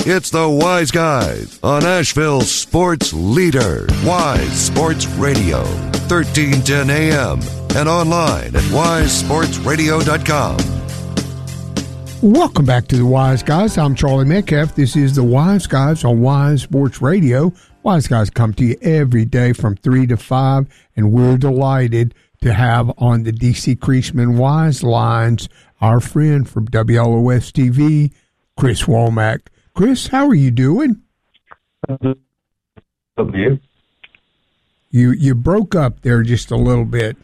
It's the Wise Guys on Asheville's sports leader, Wise Sports Radio, 1310 AM, and online at wisesportsradio.com. Welcome back to the Wise Guys. I'm Charlie Metcalf. This is the Wise Guys on Wise Sports Radio. Wise Guys come to you every day from 3 to 5, and we're delighted to have on the D.C. Creasman Wise lines our friend from WLOS TV, Chris Womack. Chris, how are you doing? How are you? You broke up there just a little bit.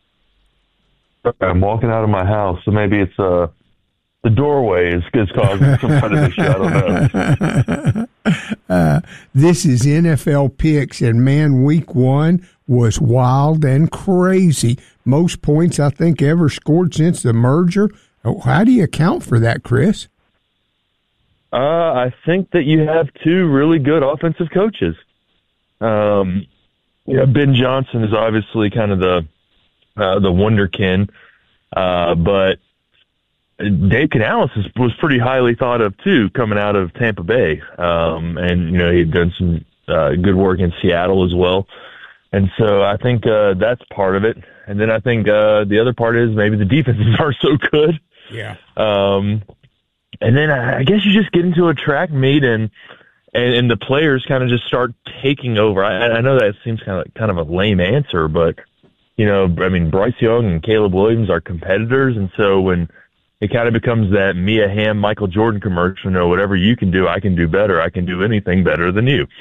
I'm walking out of my house, so maybe it's the doorway is causing some kind of issue. I don't know. This is NFL picks, and man, week 1 was wild and crazy. Most points I think ever scored since the merger. How do you account for that, Chris? I think that you have two really good offensive coaches. Ben Johnson is obviously kind of the wonderkin, but Dave Canales was pretty highly thought of too, coming out of Tampa Bay, and he'd done some good work in Seattle as well. And so I think that's part of it. And then I think the other part is maybe the defenses aren't so good. Yeah. And then I guess you just get into a track meet and the players kind of just start taking over. I know that seems kind of a lame answer, but Bryce Young and Caleb Williams are competitors, and so when it kind of becomes that Mia Hamm, Michael Jordan commercial, whatever you can do, I can do better. I can do anything better than you.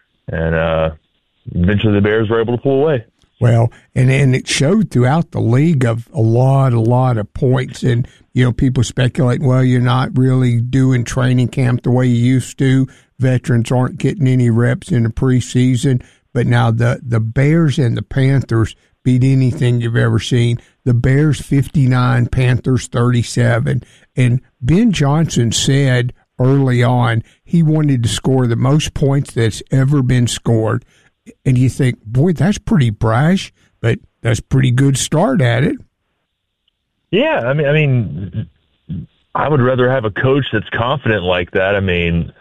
And eventually the Bears were able to pull away. Well, and it showed throughout the league of a lot of points. And, people speculate, well, you're not really doing training camp the way you used to. Veterans aren't getting any reps in the preseason. But now the Bears and the Panthers beat anything you've ever seen. The Bears 59, Panthers 37. And Ben Johnson said early on he wanted to score the most points that's ever been scored. And you think, boy, that's pretty brash, but that's a pretty good start at it. Yeah, I mean, I would rather have a coach that's confident like that. I mean,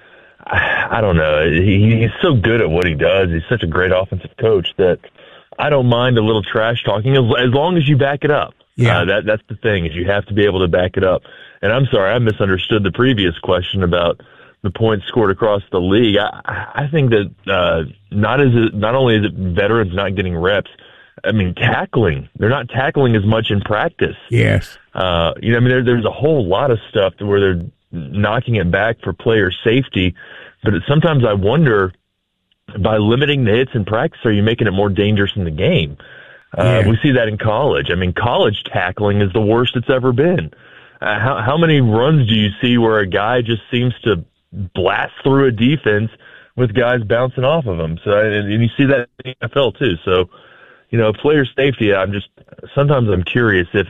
I don't know. He's so good at what he does. He's such a great offensive coach that I don't mind a little trash talking as long as you back it up. Yeah, that's the thing, is you have to be able to back it up. And I'm sorry, I misunderstood the previous question about the points scored across the league. I think that not only is it veterans not getting reps, I mean, tackling. They're not tackling as much in practice. Yes. There's a whole lot of stuff where they're knocking it back for player safety. But sometimes I wonder, by limiting the hits in practice, are you making it more dangerous in the game? Yeah. We see that in college. I mean, college tackling is the worst it's ever been. How many runs do you see where a guy just seems to blast through a defense with guys bouncing off of him? So, and you see that in the NFL too. So, player safety, sometimes I'm curious if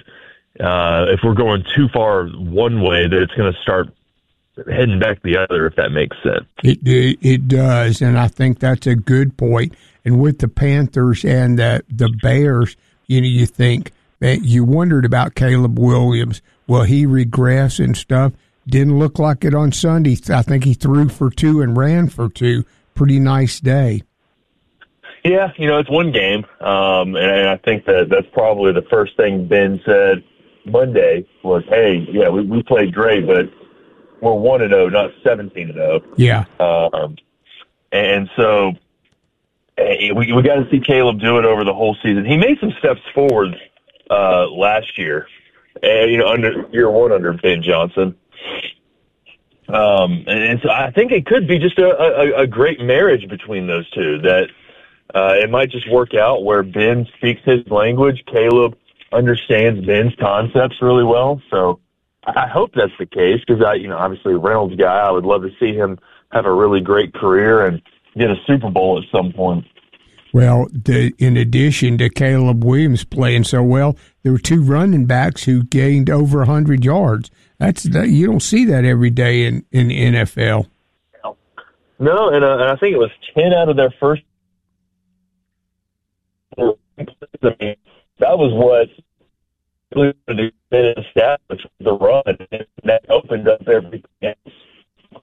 we're going too far one way, that it's going to start heading back the other, if that makes sense. It does, and I think that's a good point. And with the Panthers and the Bears, you think, man, you wondered about Caleb Williams. Will he regress and stuff? Didn't look like it on Sunday. I think he threw for 2 and ran for 2. Pretty nice day. Yeah, it's one game, and I think that's probably the first thing Ben said Monday was, hey, yeah, we played great, but we're 1-0, not 17-0. Yeah. And so we got to see Caleb do it over the whole season. He made some steps forward last year, under year 1 under Ben Johnson. And so I think it could be just a great marriage between those two, that it might just work out where Ben speaks his language, Caleb understands Ben's concepts really well. So I hope that's the case, because obviously Reynolds guy, I would love to see him have a really great career and get a Super Bowl at some point. Well, in addition to Caleb Williams playing so well, there were 2 running backs who gained over 100 yards. You don't see that every day in the NFL. No, and I think it was 10 out of their first. That was what established the run, and that opened up everything else.